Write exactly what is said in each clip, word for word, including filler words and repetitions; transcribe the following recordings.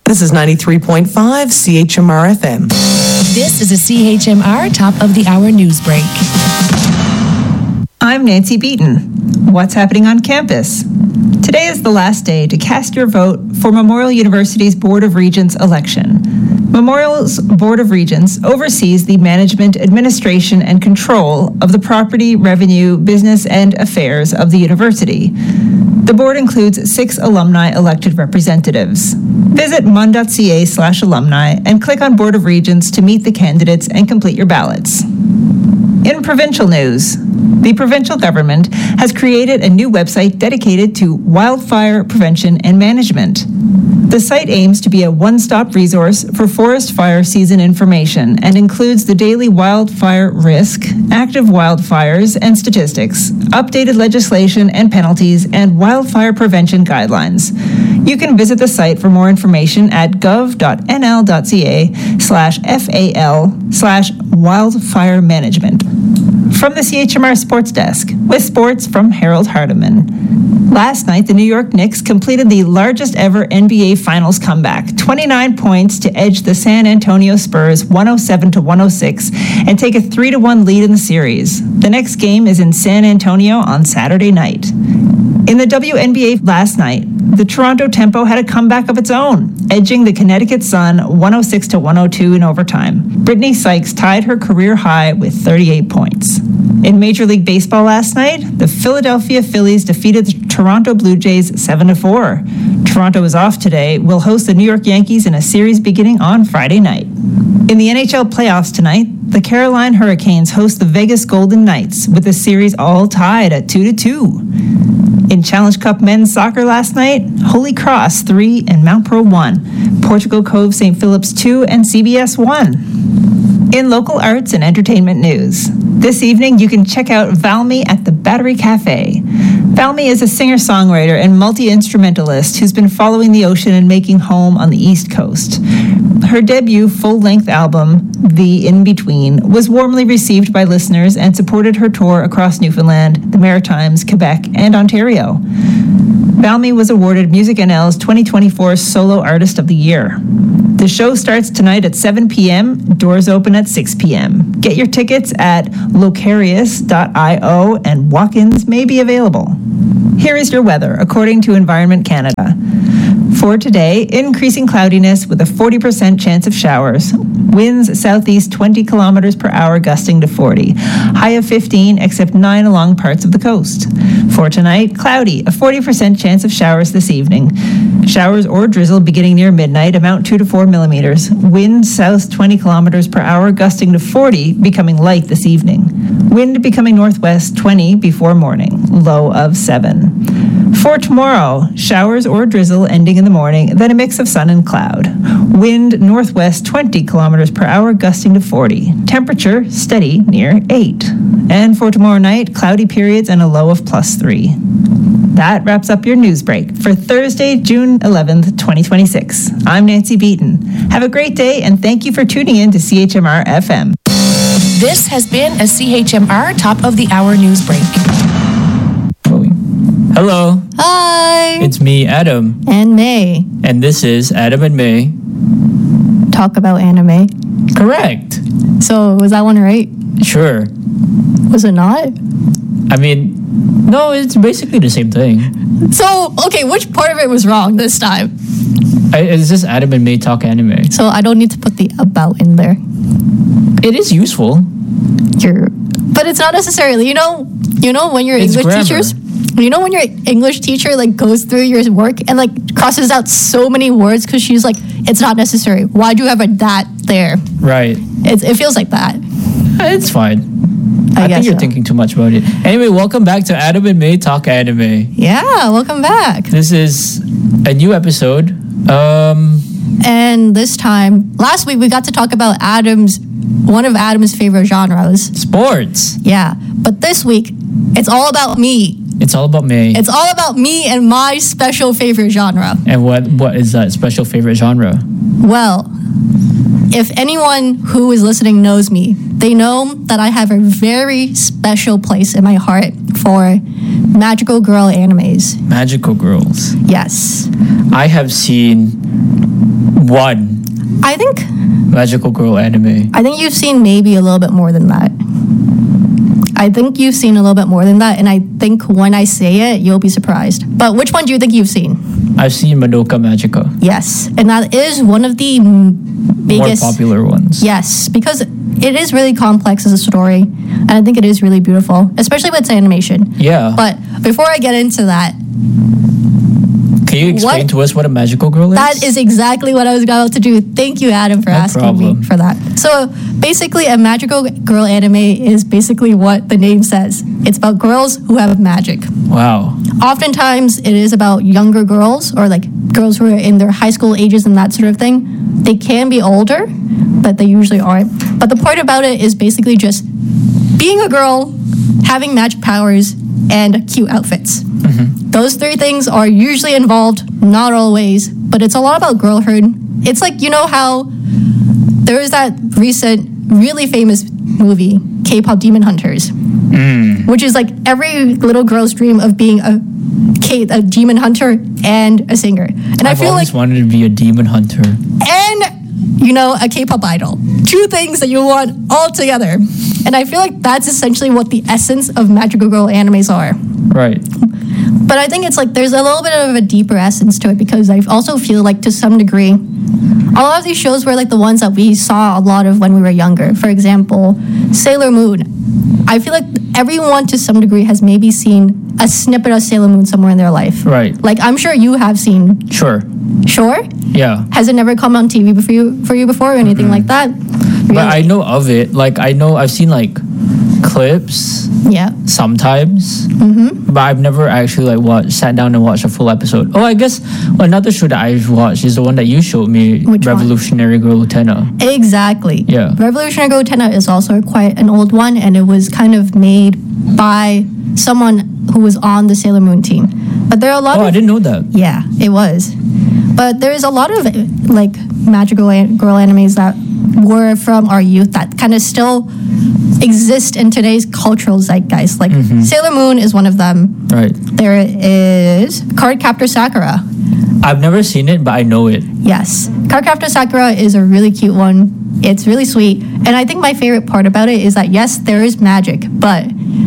This is ninety-three point five C H M R F M. This is a C H M R Top of the Hour News Break. I'm Nancy Beaton. What's happening on campus? Today is the last day to cast your vote for Memorial University's Board of Regents election. Memorial's Board of Regents oversees the management, administration, and control of the property, revenue, business, and affairs of the university. The board includes six alumni elected representatives. Visit mun.ca slash alumni and click on Board of Regents to meet the candidates and complete your ballots. In provincial news, the provincial government has created a new website dedicated to wildfire prevention and management. The site aims to be a one-stop resource for forest fire season information and includes the daily wildfire risk, active wildfires and statistics, updated legislation and penalties, and wildfire prevention guidelines. You can visit the site for more information at gov.nl.ca slash FAL slash wildfire management. From the C H M R Sports Desk, with sports from Harold Hardiman. Last night, the New York Knicks completed the largest ever N B A Finals comeback, twenty-nine points to edge the San Antonio Spurs one oh seven to one oh six and take a three to one lead in the series. The next game is in San Antonio on Saturday night. In the W N B A last night, the Toronto Tempo had a comeback of its own, edging the Connecticut Sun one oh six to one oh two in overtime. Brittany Sykes tied her career high with thirty-eight points. In Major League Baseball last night, the Philadelphia Phillies defeated the Toronto Blue Jays seven to four. Toronto is off today, will host the New York Yankees in a series beginning on Friday night. In the N H L playoffs tonight, the Carolina Hurricanes host the Vegas Golden Knights with the series all tied at two to two. In Challenge Cup men's soccer last night, Holy Cross three and Mount Pearl one, Portugal Cove Saint Philip's two, and C B S one. In local arts and entertainment news, this evening you can check out Valmy at the Battery Cafe. Valmy is a singer-songwriter and multi-instrumentalist who's been following the ocean and making home on the East Coast. Her debut full-length album, The In-Between, was warmly received by listeners and supported her tour across Newfoundland, the Maritimes, Quebec, and Ontario. Valmy was awarded Music N L's twenty twenty-four Solo Artist of the Year. The show starts tonight at seven p.m., doors open at six p.m. Get your tickets at locarius dot io and walk-ins may be available. Here is your weather, according to Environment Canada. For today, increasing cloudiness with a forty percent chance of showers. Winds southeast twenty kilometers per hour, gusting to forty. High of fifteen, except nine along parts of the coast. For tonight, cloudy, a forty percent chance of showers this evening. Showers or drizzle beginning near midnight, amount two to four millimeters. Wind south twenty kilometers per hour, gusting to forty, becoming light this evening. Wind becoming northwest twenty before morning, low of seven. For tomorrow, showers or drizzle ending in the morning, then a mix of sun and cloud. Wind northwest twenty kilometers per hour, gusting to forty. Temperature steady near eight. And for tomorrow night, cloudy periods and a low of plus three. That wraps up your news break for Thursday, June eleventh, twenty twenty-six. I'm Nancy Beaton. Have a great day, and thank you for tuning in to C H M R F M. This has been a C H M R Top of the Hour News Break. Hello. Hi. It's me, Adam. And May. And this is Adam and May. Talk about anime. Correct. So, was that one right? Sure. Was it not? I mean, no, it's basically the same thing. So, okay, which part of it was wrong this time? I, it's just Adam and May talk anime. So, I don't need to put the about in there. It is useful. You're, but it's not necessarily, you know, you know when your It's English grammar. teachers, you know when your English teacher like goes through your work and like crosses out so many words because she's like, it's not necessary. Why do you have a that there? Right. It's, it feels like that. It's fine. I, I guess think you're so. thinking too much about it. Anyway, welcome back to Adam and May Talk Anime. Yeah, welcome back. This is a new episode. Um, And this time, last week we got to talk about Adam's, one of Adam's favorite genres. sports. Yeah, but this week, it's all about me. It's all about May. It's all about me and my special favorite genre. and what what is that special favorite genre? Well, if anyone who is listening knows me, they know that I have a very special place in my heart for magical girl animes. Magical girls. Yes. I have seen one I think magical girl anime. I think you've seen maybe a little bit more than that. I think you've seen a little bit more than that, and I think when I say it, you'll be surprised. But which one do you think you've seen? I've seen Madoka Magica. Yes, and that is one of the m- biggest, More popular ones. Yes, because it is really complex as a story, and I think it is really beautiful, especially with its animation. Yeah. But before I get into that, Can you explain What? to us what a magical girl is? that is exactly what I was about to do. Thank you, Adam, for No asking problem. me for that. So basically, a magical girl anime is basically what the name says. It's about girls who have magic. Wow. Oftentimes, it is about younger girls or like girls who are in their high school ages and that sort of thing. They can be older, but they usually aren't. But the point about it is basically just being a girl, having magic powers, and cute outfits. Those three things are usually involved, not always, but it's a lot about girlhood. It's like, you know how there was that recent, really famous movie, K-pop Demon Hunters, which is like every little girl's dream of being a K, a demon hunter and a singer. And I I've feel always like, wanted to be a demon hunter. and you know, a K-pop idol. Two things that you want all together. And I feel like that's essentially what the essence of magical girl animes are. Right. But I think it's like there's a little bit of a deeper essence to it because I also feel like to some degree, a lot of these shows were like the ones that we saw a lot of when we were younger. For example, Sailor Moon. I feel like everyone to some degree has maybe seen a snippet of Sailor Moon somewhere in their life. Right. Like I'm sure you have seen. Sure. Sure? Yeah. Has it never come on T V for you for you before or anything like that? But I know of it. Like, I know I've seen like clips Yeah. sometimes, mm-hmm. but I've never actually like watched, sat down and watched a full episode. Oh, I guess well, another show that I've watched is the one that you showed me, Which one? Revolutionary Girl Utena. Exactly. Yeah. Revolutionary Girl Utena is also quite an old one, and it was kind of made by someone who was on the Sailor Moon team. But there are a lot Oh, of I didn't know that. yeah, it was. But there is a lot of like magical an- girl animes that were from our youth that kind of still exist in today's cultural zeitgeist. Like Sailor Moon is one of them. Right. There is Cardcaptor Sakura. I've never seen it, but I know it. Yes. Cardcaptor Sakura is a really cute one. It's really sweet. And I think my favorite part about it is that, yes, there is magic, but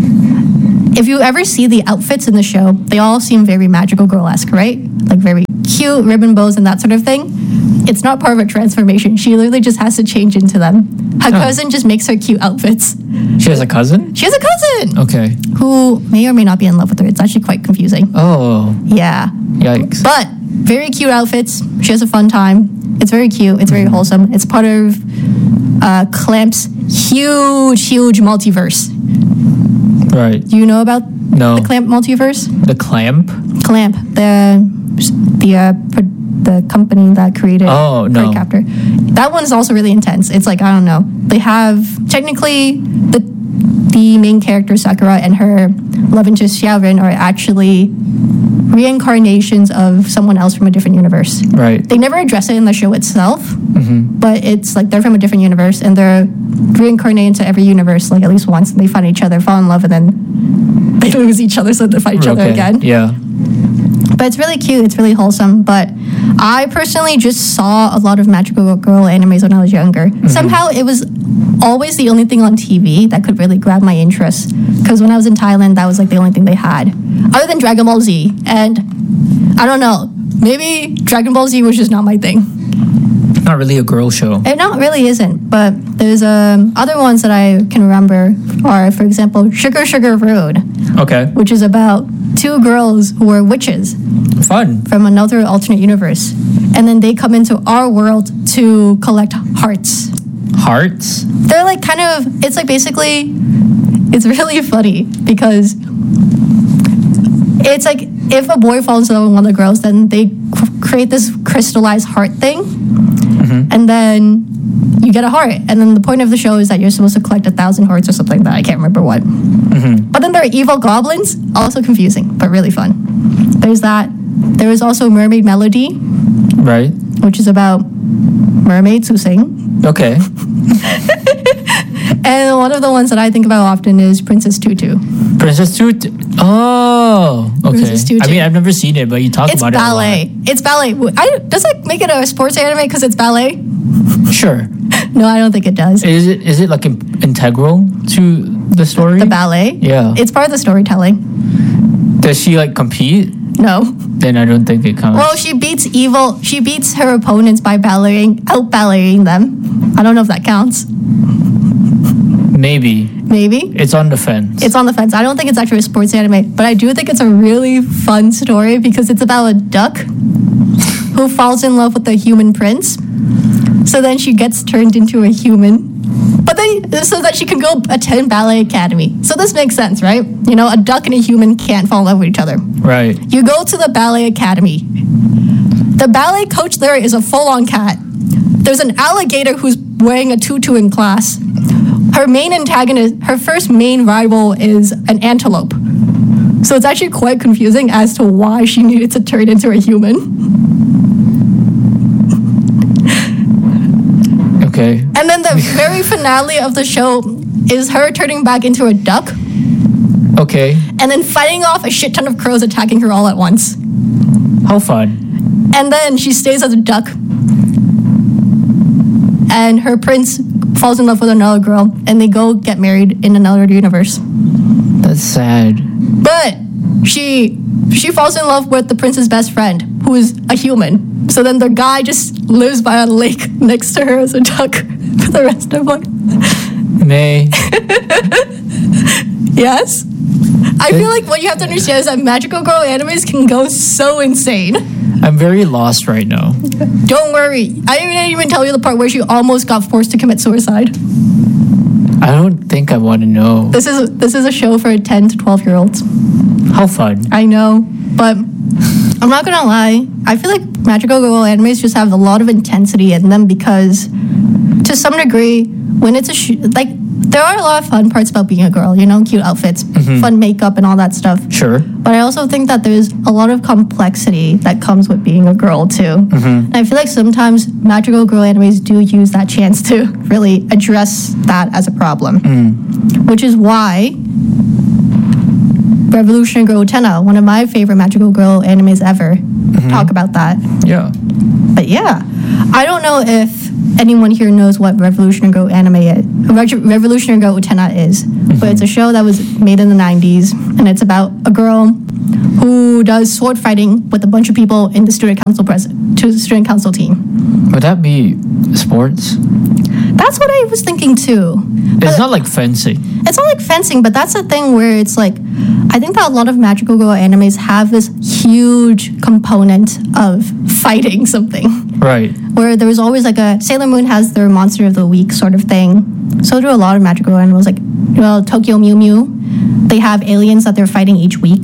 if you ever see the outfits in the show, they all seem very magical girl-esque, right? Like very cute ribbon bows and that sort of thing. It's not part of a transformation. She literally just has to change into them. Her Huh. cousin just makes her cute outfits. She has a cousin? She has a cousin Okay. who may or may not be in love with her. It's actually quite confusing. Oh, Yeah. yikes. But very cute outfits. She has a fun time. It's very cute. It's very wholesome. It's part of uh, Clamp's huge, huge multiverse. Right. Do you know about No. the Clamp multiverse? The clamp? Clamp, the the uh, pro- the company that created Oh, no. Cardcaptor. That one is also really intense. It's like I don't know. They have technically the the main character Sakura and her love interest Xiaoren are actually reincarnations of someone else from a different universe. Right. They never address it in the show itself, Mm-hmm. but it's like they're from a different universe and they're reincarnated into every universe like at least once. And they find each other, fall in love, and then they lose each other, so they find each other Okay. again. Yeah. But it's really cute. It's really wholesome. But I personally just saw a lot of magical girl animes when I was younger. Somehow it was always the only thing on T V that could really grab my interest. Because when I was in Thailand, that was like the only thing they had, other than Dragon Ball Z. And I don't know, maybe Dragon Ball Z was just not my thing. Not really a girl show. It not really isn't. But there's um, other ones that I can remember are, for example, Sugar Sugar Road, Okay. which is about two girls who are witches Fun. from another alternate universe. And then they come into our world to collect hearts. Hearts? They're like kind of, it's like basically, it's really funny because it's like if a boy falls in love with one of the girls, then they c- create this crystallized heart thing. And then you get a heart. And then the point of the show is that you're supposed to collect a thousand hearts or something like that. I can't remember what. But then there are evil goblins, also confusing, but really fun. There's that. There is also Mermaid Melody, Right. which is about mermaids who sing. Okay. And one of the ones that I think about often is Princess Tutu. Princess Tutu. Oh, okay. Princess Tutu. I mean, I've never seen it, but you talk It's about ballet. It's ballet. I, does it make it a sports anime because it's ballet? it a lot. Sure. No, I don't think it does. Is it is it like in, integral to the story? The ballet? Yeah. It's part of the storytelling. Does she like compete? No. Then I don't think it counts. Well, she beats evil. She beats her opponents by balleting, out balleting them. I don't know if that counts. Maybe. Maybe. It's on the fence. It's on the fence. I don't think it's actually a sports anime, but I do think it's a really fun story because it's about a duck who falls in love with a human prince. So then she gets turned into a human. But then, so that she can go attend ballet academy. So this makes sense, right? You know, a duck and a human can't fall in love with each other. Right. You go to the ballet academy. The ballet coach there is a full-on cat. There's an alligator who's wearing a tutu in class. Her main antagonist, her first main rival is an antelope. So it's actually quite confusing as to why she needed to turn into a human. Okay. And then the very finale of the show is her turning back into a duck Okay. and then fighting off a shit ton of crows attacking her all at once. How fun. And then she stays as a duck. And her prince falls in love with another girl and they go get married in another universe. That's sad. But she she falls in love with the prince's best friend, who is a human. So then the guy just lives by a lake next to her as a duck for the rest of life. May. Yes? I feel like what you have to understand is that magical girl animes can go so insane. I'm very lost right now. Don't worry. I didn't even tell you the part where she almost got forced to commit suicide. I don't think I want to know. This is this is a show for ten to twelve year olds. How fun. I know, but I'm not gonna lie. I feel like magical girl animes just have a lot of intensity in them because, to some degree, when it's a sh- like there are a lot of fun parts about being a girl. You know, cute outfits, fun makeup, and all that stuff. Sure. But I also think that there's a lot of complexity that comes with being a girl too. And I feel like sometimes magical girl animes do use that chance to really address that as a problem, which is why Revolutionary Girl Utena, one of my favorite magical girl animes ever, talk about that. Yeah. But yeah, I don't know if anyone here knows what Revolutionary Girl anime is. Reg- Revolutionary Girl Utena is, but it's a show that was made in the nineties, and it's about a girl who does sword fighting with a bunch of people in the student council pres- to the student council team. Would that be sports? That's what I was thinking too. It's not like fencing. It's not like fencing, but that's the thing where it's like, I think that a lot of magical girl animes have this huge component of fighting something. Right. Where there was always like a, Sailor Moon has their monster of the week sort of thing. So do a lot of magical girl animals, like, well, Tokyo Mew Mew. They have aliens that they're fighting each week.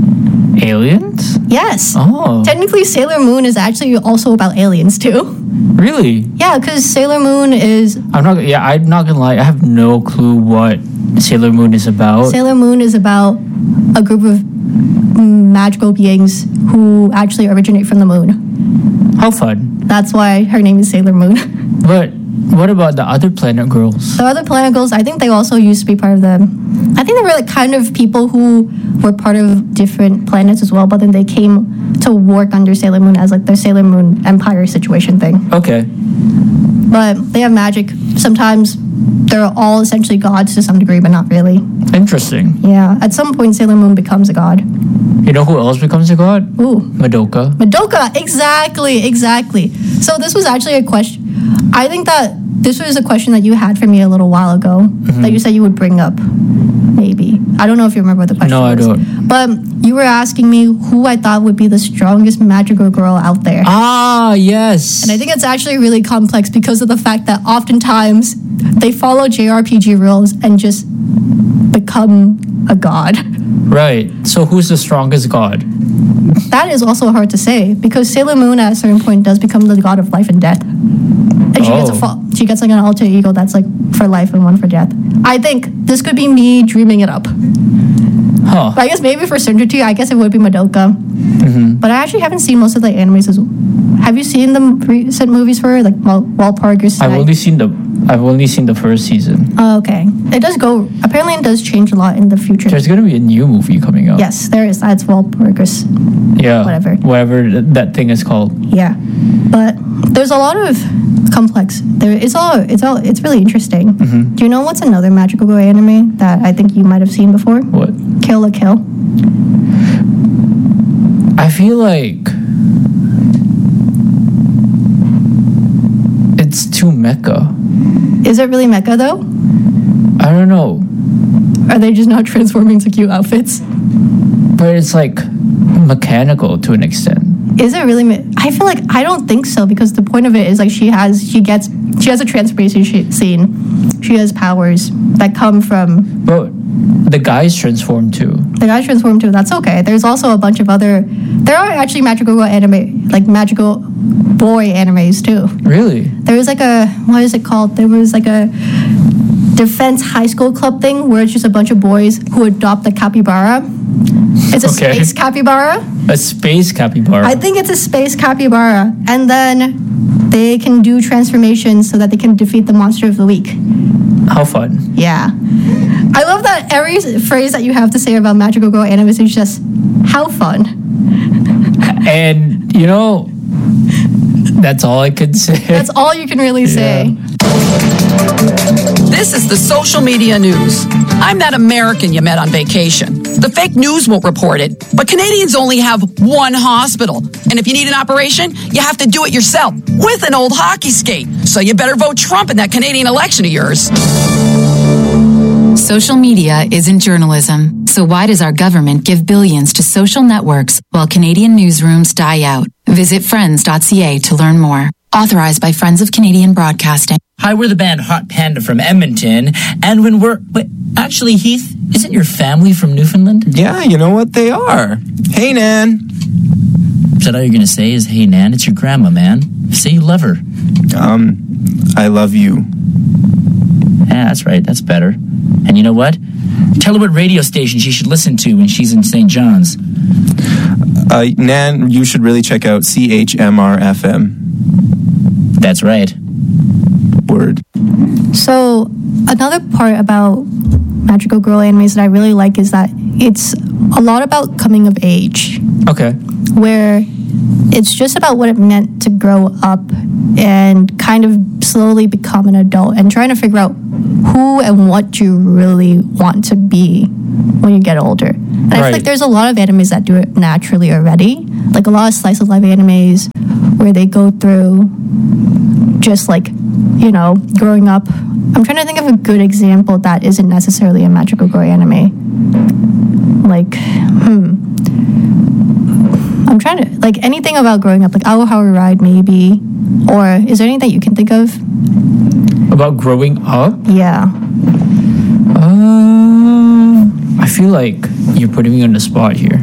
Aliens? Yes. Oh. Technically, Sailor Moon is actually also about aliens too. Really? Yeah, because Sailor Moon is I'm not. Yeah, I'm not gonna lie. I have no clue what Sailor Moon is about. Sailor Moon is about a group of magical beings who actually originate from the moon. How fun. That's why her name is Sailor Moon. But what about the other planet girls? The other planet girls, I think they also used to be part of the. I think they were like kind of people who were part of different planets as well, but then they came to work under Sailor Moon as like their Sailor Moon Empire situation thing. Okay. But they have magic. Sometimes they're all essentially gods to some degree, but not really. Interesting. Yeah. At some point, Sailor Moon becomes a god. You know who else becomes a god? Ooh. Madoka. Madoka, exactly, exactly. So this was actually a question. I think that this was a question that you had for me a little while ago that you said you would bring up. Maybe. I don't know if you remember what the question No, I was. don't. But you were asking me who I thought would be the strongest magical girl out there. Ah, yes. And I think it's actually really complex because of the fact that oftentimes they follow J R P G rules and just become a god. Right. So who's the strongest god? That is also hard to say because Sailor Moon at a certain point does become the god of life and death. And she gets a Oh. fa- she gets like an alter ego that's like for life and one for death. I think this could be me dreaming it up. Huh. But I guess maybe for certainty, I guess it would be Madoka. But I actually haven't seen most of the animes as well. Have you seen the recent movies for her? Like Wall, Wall Park or I've only seen the I've only seen the first season. Oh, okay. It does go. Apparently, it does change a lot in the future. There's gonna be a new movie coming out. Yes, there is. That's Wahlberg's. Yeah. Whatever. Whatever th- that thing is called. Yeah, but there's a lot of complex. There, it's all. It's all. It's really interesting. Mm-hmm. Do you know what's another magical girl anime that I think you might have seen before? What? Kill la Kill. I feel like it's too mecha. Is it really mecha though? I don't know, Are they just not transforming to cute outfits? but it's like mechanical to an extent. Is it really? Me- I feel like I don't think so because the point of it is like she has she gets she has a transformation sh- scene. She has powers that come from But the guys transform too. the guys transform too. That's okay. There's also a bunch of other. There are actually magical girl anime, like magical boy animes too. Really? There was like a what is it called? There was like a defense high school club thing where it's just a bunch of boys who adopt a capybara. It's a Okay. space capybara. A space capybara. I think it's a space capybara, and then they can do transformations so that they can defeat the monster of the week. How fun. Yeah, I love that every phrase that you have to say about magical girl animes is just how fun. And, you know, that's all I could say. That's all you can really say. This is the social media news. I'm that American you met on vacation. The fake news won't report it, but Canadians only have one hospital. And if you need an operation, you have to do it yourself with an old hockey skate. So you better vote Trump in that Canadian election of yours. Social media isn't journalism, so why does our government give billions to social networks while Canadian newsrooms die out? Visit friends dot c a to learn more. Authorized by Friends of Canadian Broadcasting. Hi, we're the band Hot Panda from Edmonton, and when we're... Wait, actually, Heath, isn't your family from Newfoundland? Yeah, you know what? They are. Hey, Nan. Is that all you're going to say is, hey, Nan, it's your grandma, man. Say you love her. Um, I love you. Yeah, that's right. That's better. And you know what? Tell her what radio station she should listen to when she's in Saint John's. Uh, Nan, you should really check out C H M R F M. That's right. Word. So another part about magical girl animes that I really like is that it's a lot about coming of age, Okay. where it's just about what it meant to grow up and kind of slowly become an adult and trying to figure out who and what you really want to be when you get older. And I feel Right. like there's a lot of animes that do it naturally already, like a lot of slice of life animes where they go through just like, you know, growing up. I'm trying to think of a good example that isn't necessarily a magical girl anime. Like, hmm. I'm trying to, like, anything about growing up, like Our Hour Ride, maybe. Or is there anything you can think of? About growing up? Yeah. Uh, I feel like you're putting me on the spot here.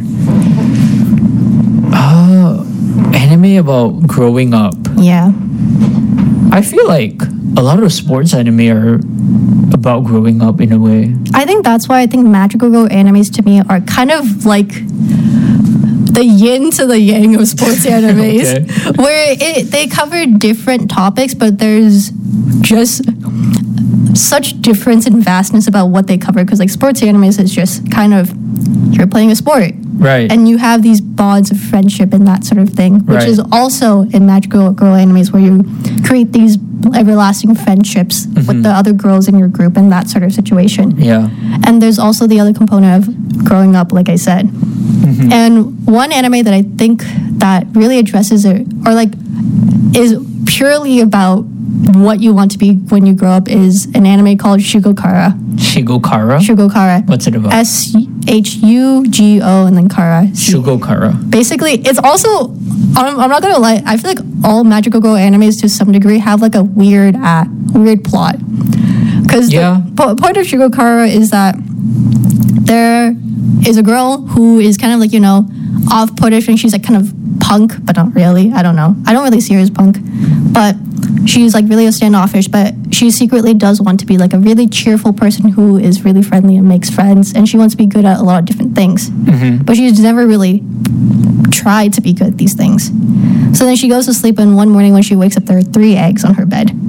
Uh, anime about growing up. Yeah. I feel like a lot of sports anime are about growing up in a way. I think that's why I think magical girl animes to me are kind of like the yin to the yang of sports animes, Okay. where it, they cover different topics, but there's just such difference and vastness about what they cover. Because like sports animes is just kind of you're playing a sport, Right. and you have these bonds of friendship and that sort of thing, which Right. is also in magical girl animes where you create these everlasting friendships with the other girls in your group and that sort of situation. Yeah. And there's also the other component of growing up, like I said. And one anime that I think that really addresses it, or like is purely about what you want to be when you grow up, is an anime called Shugokara. Shigokara? Shugokara. What's it about? S H U G O and then Kara. Shugokara. Basically, it's also, I'm, I'm not gonna lie, I feel like all magical girl animes to some degree have like a weird uh, weird plot. Because Yeah. the po- point of Shugokara is that there is a girl who is kind of like, you know, off-puttish, and she's like kind of punk, but not really. I don't know. I don't really see her as punk. But she's like really standoffish, but she secretly does want to be like a really cheerful person who is really friendly and makes friends, and she wants to be good at a lot of different things. But she's never really tried to be good at these things. So then she goes to sleep, and one morning when she wakes up, there are three eggs on her bed.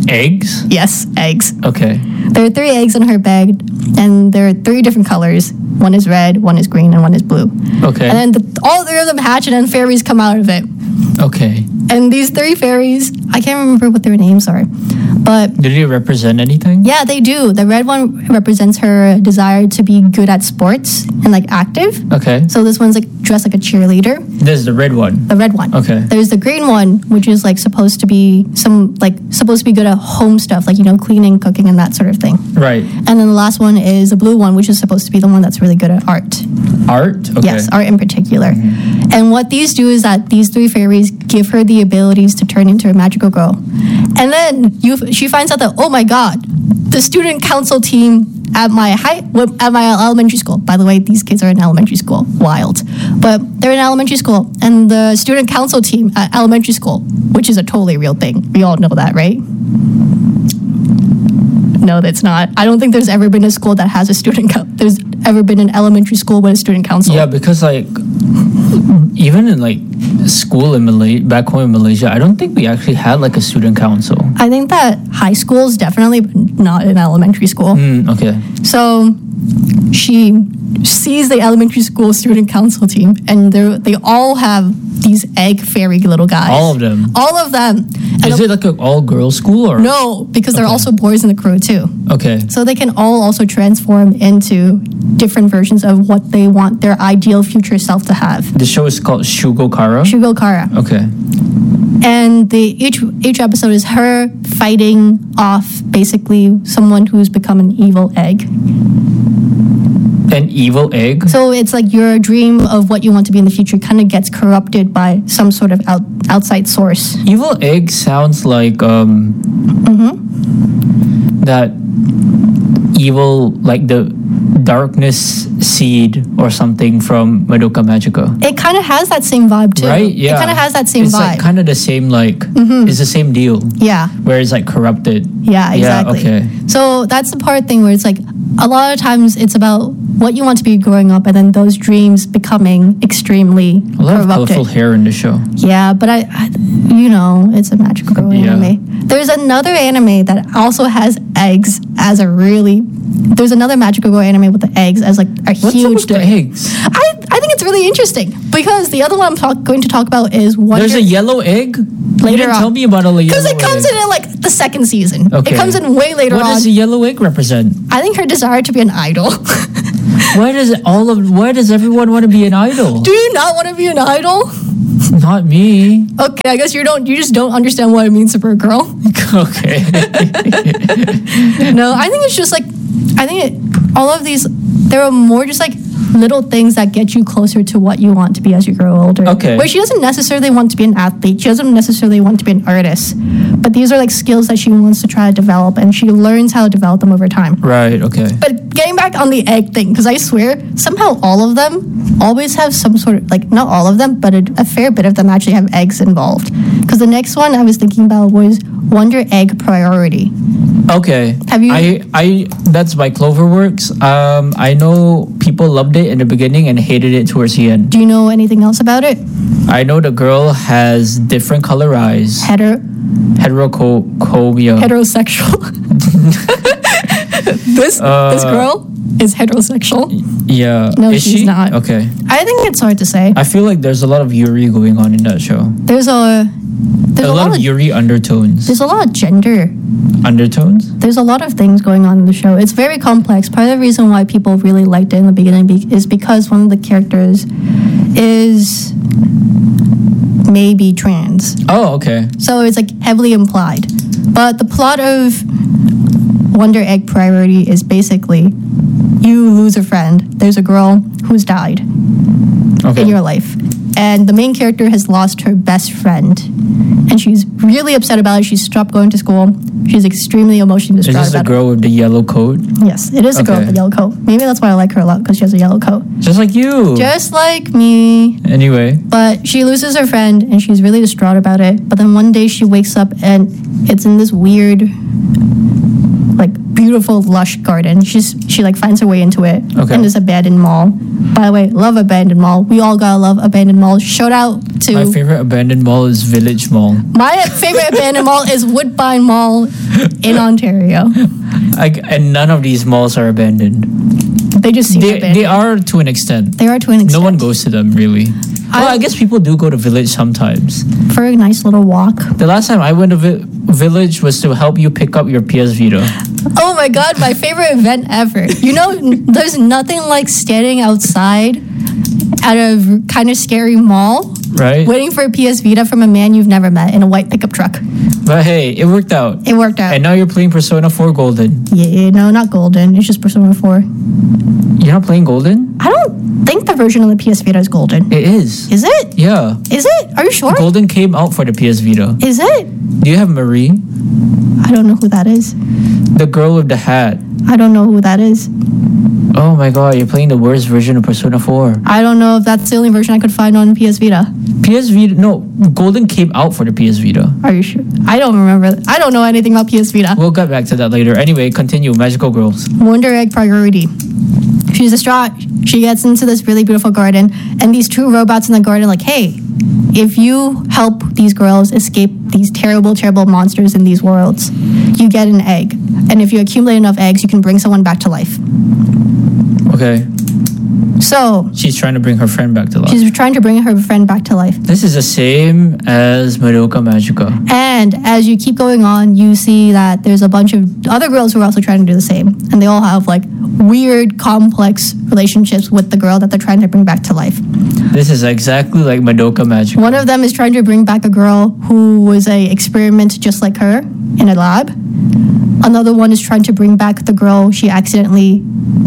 Eggs? Yes, eggs. Okay. There are three eggs in her bag, and there are three different colors. One is red, one is green, and one is blue. Okay. And then the, all three of them hatch, and then fairies come out of it. Okay. And these three fairies, I can't remember what their names are, but Did it represent anything? yeah, they do. The red one represents her desire to be good at sports and like active. Okay. So this one's like dressed like a cheerleader. This is the red one. The red one. Okay. There's the green one, which is like supposed to be some like supposed to be good at home stuff, like you know, cleaning, cooking, and that sort of thing. Right. And then the last one is the blue one, which is supposed to be the one that's really good at art. Art? Okay. Yes, art in particular. Mm-hmm. And what these do is that these three fairies give her the abilities to turn into a magical girl. And then you, she finds out that, oh my god, the student council team at my high, at my elementary school. By the way, these kids are in elementary school. Wild. But they're in elementary school. And the student council team at elementary school, which is a totally real thing. We all know that, right? No, that's not. I don't think there's ever been a school that has a student council. There's ever been an elementary school with a student council. Yeah, because like even in like school in Malaysia, back home in Malaysia, I don't think we actually had like a student council. I think that high schools definitely, but not in elementary school. Mm, okay. So she sees the elementary school student council team, and they they all have these egg fairy little guys. All of them. All of them. And Is the, it like an all girls school or no? Because there are Okay. also boys in the crew too. Okay. So they can all also transform into different versions of what they want their ideal future self to have. The show is called Shugo Kara. Shugo Kara. Okay. And the each each episode is her fighting off basically someone who's become an evil egg. An evil egg. So it's like your dream of what you want to be in the future kind of gets corrupted by some sort of out, outside source. Evil egg sounds like um that evil, like the darkness seed or something from Madoka Magica. It kind of has that same vibe too. Right? Yeah. It kind of has that same it's vibe. like kind of the same, like it's the same deal. yeah. Where it's like corrupted. Yeah, exactly. Yeah, okay. So that's the part thing where it's like a lot of times it's about what you want to be growing up and then those dreams becoming extremely A lot of corrupted. colorful hair in the show. Yeah, but I, I you know, it's a magical girl Yeah. anime. There's another anime that also has eggs as a really. There's another magical girl anime with the eggs as like a What's up huge with the thing. eggs? I, I think it's really interesting because the other one I'm talk, going to talk about is Wonder. There's a yellow egg? you Later didn't on. tell me about a yellow egg. Because it comes in in like the second season. Okay. It comes in way later What on. does the yellow egg represent? I think her desire to be an idol. Why does it all of why does everyone want to be an idol? Do you not want to be an idol? Not me. Okay, I guess you don't. You just don't understand what it means to be a girl. Okay. No, I think it's just like, I think it, all of these, there are more just like little things that get you closer to what you want to be as you grow older. Okay. Where she doesn't necessarily want to be an athlete. She doesn't necessarily want to be an artist. But these are like skills that she wants to try to develop, and she learns how to develop them over time. Right, okay. But getting back on the egg thing, because I swear, somehow all of them always have some sort of, like, not all of them, but a, a fair bit of them actually have eggs involved. Because the next one I was thinking about was Wonder Egg Priority. Okay. Have you- I, I that's by Cloverworks. Um, I know people loved it in the beginning and hated it towards the end. Do you know anything else about it? I know the girl has different color eyes. Hetero, Heterochromia. heterosexual. this Uh, this girl is heterosexual. Yeah. No, Is she's she? not. Okay. I think it's hard to say. I feel like there's a lot of Yuri going on in that show. There's a there's a, a, lot, of of Yuri undertones. there's a lot of gender. Undertones? There's a lot of things going on in the show. It's very complex. Part of the reason why people really liked it in the beginning be- is because one of the characters is maybe trans. Oh, okay. So it's like heavily implied. But the plot of Wonder Egg Priority is basically you lose a friend. There's a girl who's died Okay. in your life. And the main character has lost her best friend. And she's really upset about it. She's stopped going to school. She's extremely emotionally Is distraught this the about girl with the yellow coat? it. Yes, it is a girl Okay. with a yellow coat. Maybe that's why I like her a lot, because she has a yellow coat. Just like you. Just like me. Anyway. But she loses her friend and she's really distraught about it. But then one day she wakes up and it's in this weird like beautiful lush garden. She's she like finds her way into it Okay. in this abandoned mall. By the way, love abandoned mall. We all gotta love abandoned mall. Shout out to My favorite abandoned mall is Village Mall. my favorite abandoned mall is Woodbine Mall in Ontario. I, and none of these malls are abandoned. They just seem They, abandoned. they are to an extent. They are to an extent. No one goes to them really. Well, I guess people do go to Village sometimes. For a nice little walk. The last time I went to vi- Village was to help you pick up your P S Vita. Oh my god, my favorite event ever. You know, n- there's nothing like standing outside at a kind of scary mall, Right? waiting for a P S Vita from a man you've never met in a white pickup truck. But hey, it worked out. It worked out. And now you're playing Persona four Golden. Yeah, no, not golden. It's just Persona four. You're not playing Golden? I don't think the version of the P S Vita is golden. It is. Is it? Yeah. Is it? Are you sure? Golden came out for the P S Vita. Is it? Do you have Marie? I don't know who that is. The girl with the hat. I don't know who that is. Oh my god, you're playing the worst version of Persona four. I don't know if that's the only version I could find on P S Vita. P S Vita, no, Golden came out for the P S Vita. Are you sure? I don't remember. I don't know anything about P S Vita. We'll get back to that later. Anyway, continue. Magical Girls. Wonder Egg priority. She's distraught. She gets into this really beautiful garden, and these two robots in the garden are like, hey, if you help these girls escape these terrible, terrible monsters in these worlds, you get an egg. And if you accumulate enough eggs, you can bring someone back to life. Okay. So She's trying to bring her friend back to life. she's trying to bring her friend back to life. This is the same as Madoka Magica. And as you keep going on, you see that there's a bunch of other girls who are also trying to do the same. And they all have like weird, complex relationships with the girl that they're trying to bring back to life. This is exactly like Madoka Magica. One of them is trying to bring back a girl who was a experiment just like her in a lab. Another one is trying to bring back the girl she accidentally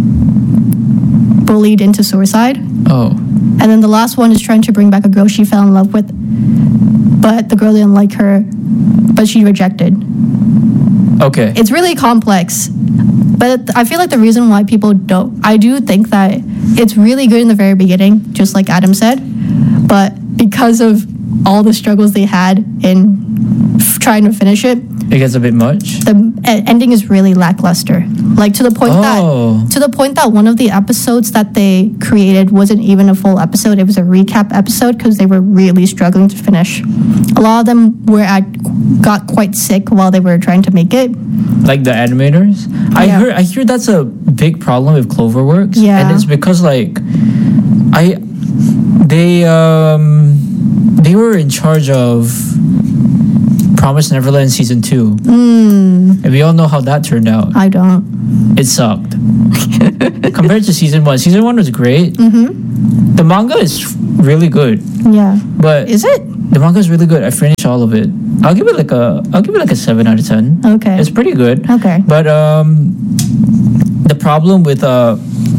bullied into suicide. Oh. And then the last one is trying to bring back a girl she fell in love with, but the girl didn't like her, but she rejected. Okay. It's really complex, but I feel like the reason why people don't, I do think that it's really good in the very beginning, just like Adam said, but because of all the struggles they had in f- trying to finish it, It gets a bit much. the e- ending is really lackluster. Like to the point Oh. that to the point that one of the episodes that they created wasn't even a full episode. It was a recap episode because they were really struggling to finish. A lot of them were at got quite sick while they were trying to make it. Like the animators. I Yeah. heard I hear that's a big problem with Cloverworks. Yeah. And it's because like I they um they were in charge of Promised Neverland season two. Mm, And we all know how that turned out. I don't. It sucked. Compared to season one. Season one was great. Mm-hmm. The manga is really good. Yeah. But Is it? the manga is really good. I finished all of it. I'll give it like a I'll give it like a seven out of ten. Okay. It's pretty good. Okay. But um the problem with uh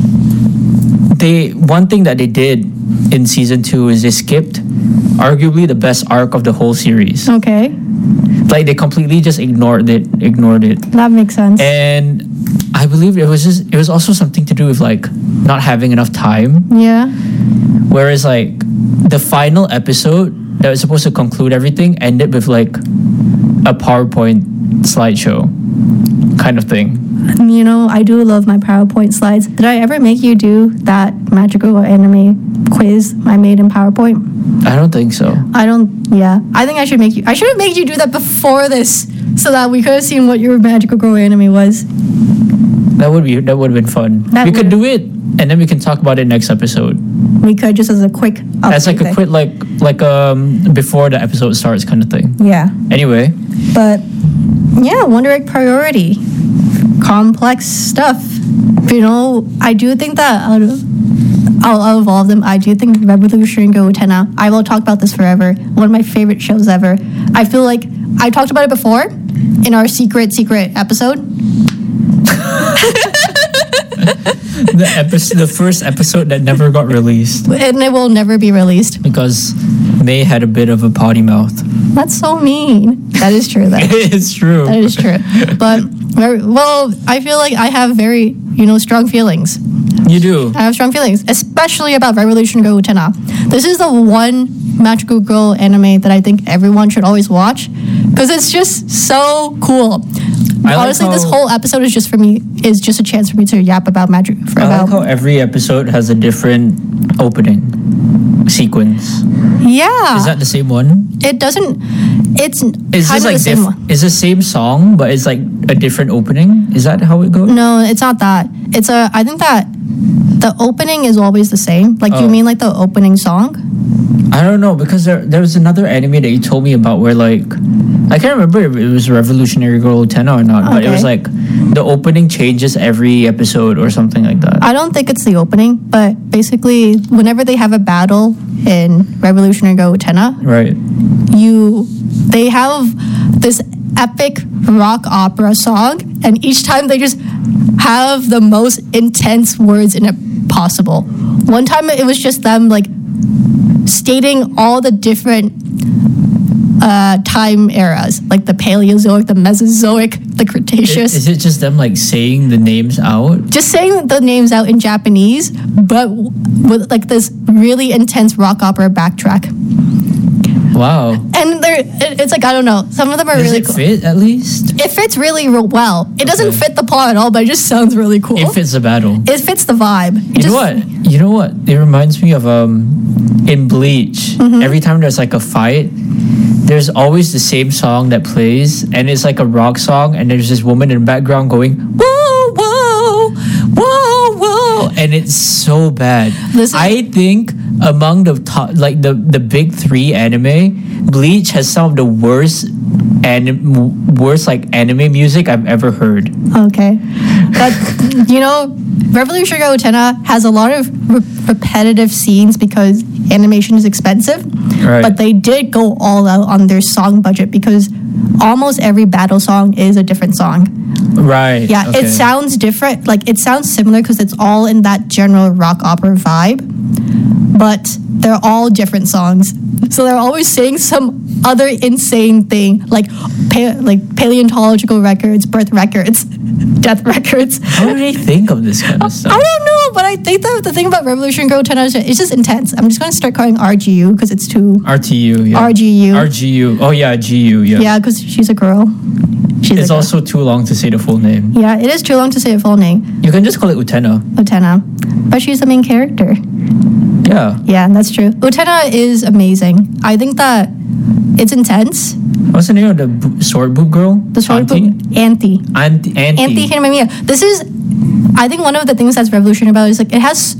they one thing that they did in season two is they skipped arguably the best arc of the whole series. Okay. Like they completely just ignored it ignored it. That makes sense. And I believe it was just it was also something to do with like not having enough time. Yeah. Whereas like the final episode that was supposed to conclude everything ended with like a PowerPoint slideshow kind of thing. You know, I do love my PowerPoint slides. Did I ever make you do that magical anime quiz I made in PowerPoint? I don't think so. I don't, yeah. I think I should make you, I should have made you do that before this so that we could have seen what your magical girl anime was. That would be that would have been fun. That we could would- do it and then we can talk about it next episode. We could just as a quick That's like update a thing. quick like like um before the episode starts kind of thing. Yeah. Anyway, But yeah, Wonder Egg priority. Complex stuff. You know, I do think that out of, out out of all of them, I do think Revolution Go Utena, I will talk about this forever. One of my favorite shows ever. I feel like I talked about it before in our secret, secret episode. the episode the first episode that never got released And it will never be released. because May had a bit of a potty mouth. That's so mean. That is true, though. It's true. That is true. But, very- well, I feel like I have very, you know, strong feelings. You do. I have strong feelings, especially about Revolution Go Utena. This is the one magical girl anime that I think everyone should always watch because it's just so cool. I like Honestly, this how- whole episode is just for me is just a chance for me to yap about magic. For I about like how every episode has a different opening sequence. yeah. Is that the same one? It doesn't. It's Is kind this of like the same diff- one. is the same song, but it's like a different opening? Is that how it goes? No, it's not that. It's a. I think that the opening is always the same. Like, do Oh. you mean like the opening song? I don't know because there there was another anime that you told me about where like I can't remember if it was Revolutionary Girl Utena or not, but it was Okay. like the opening changes every episode or something like that. I don't think it's the opening, but basically, whenever they have a battle in Revolutionary Go Utena, Right. you they have this epic rock opera song, and each time they just have the most intense words in it possible. One time it was just them like stating all the different uh, time eras, like the Paleozoic, the Mesozoic, the Cretaceous. Is it just them like saying the names out? Just saying the names out in Japanese, but with like this really intense rock opera backtrack. Wow. And they're, it- it's like, I don't know. Some of them are Does really it cool. fit at least? It fits really real well. It doesn't Okay. fit the plot at all, but it just sounds really cool. It fits the battle. It fits the vibe. It You just- know what? You know what? It reminds me of um in Bleach. Mm-hmm. Every time there's like a fight, there's always the same song that plays, and it's like a rock song, and there's this woman in the background going whoa whoa whoa whoa, and it's so bad. Listen- I think among the top, like the the big three anime, Bleach has some of the worst and worst like anime music I've ever heard. Okay. But, you know, Revolutionary Go Utena has a lot of re- repetitive scenes because animation is expensive. Right. But they did go all out on their song budget because almost every battle song is a different song. Right. Yeah, okay. it sounds different. Like, it sounds similar because it's all in that general rock opera vibe. But they're all different songs. So they're always saying some other insane thing, like pa- like paleontological records, birth records, death records. How do they think of this kind of stuff? I don't know, but I think that the thing about Revolution Go Ten is it's just intense. I'm just going to start calling R G U because it's too. R T U, yeah. R G U. R G U. Oh, yeah, G U, yeah. Yeah, because she's a girl. She's It's a girl. also too long to say the full name. Yeah, it is too long to say a full name, You can just call it Utena. Utena. But she's the main character. Yeah. Yeah, that's true. Utena is amazing. I think that it's intense. What's the name of the bo- sword boob girl? The sword Auntie? book, Anthe. Auntie. Auntie. Anthe Hinamiya. This is, I think one of the things that's revolutionary about it is like it has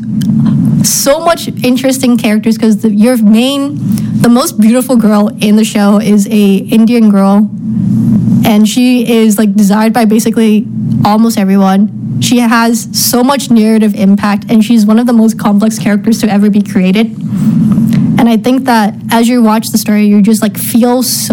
so much interesting characters because your main, the most beautiful girl in the show is a Indian girl, and she is like desired by basically almost everyone. She has so much narrative impact, and she's one of the most complex characters to ever be created. And I think that as you watch the story, you just like feel so